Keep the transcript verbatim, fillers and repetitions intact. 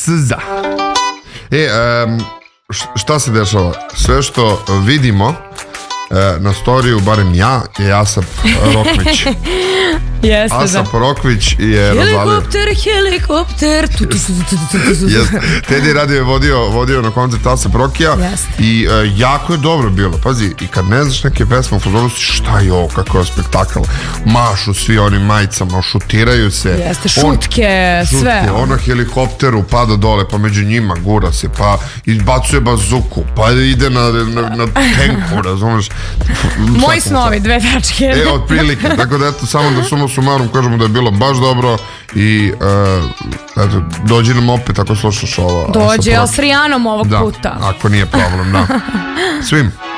Sza. E, um, šta se dešava? Sve što vidimo na storiju, barem ja, je Asap Rokvić. Jeste, Asap da. Rokvić je razvalio. Helikopter, helikopter. Teddy Radio je vodio, vodio na koncert Asap Rokija i uh, jako je dobro bilo. Pazi, i kad ne znaš neke pesme u fudbalu, šta je ovo, kako je spektakl. Mašu svi onim majicama, šutiraju se. Jeste, šutke, on, sve. Šutke, on na helikopteru pada dole, pa među njima gura se, pa izbacuje bazuku, pa ide na, na, na tenku, razumeš. Moji snovi, dve tačke. E, otprilike, tako da eto, samo da sumo sumarom kažemo da je bilo baš dobro i uh, eto, dođi nam opet ako slušaš ovo. Dođe, ali s Rijanom ovog da, puta. ako nije problem, da. Svim.